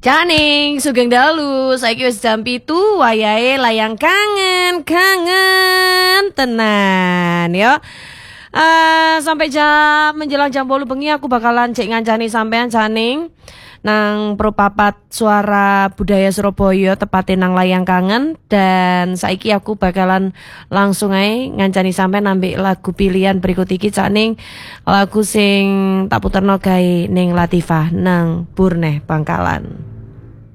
Caning sugeng dalu saiki wis jam 7 wayahe layang kangen tenan ya. Sampai menjelang jam 8 bengi aku bakalan cek ngancani sampean Caning nang Propapat Suara Budaya Surabaya tepatnya nang layang kangen, dan saiki aku bakalan langsung ae ngancani sampean ambek lagu pilihan berikut iki Caning, lagu sing tak puterno gawe ning Latifah nang Burneh Bangkalan.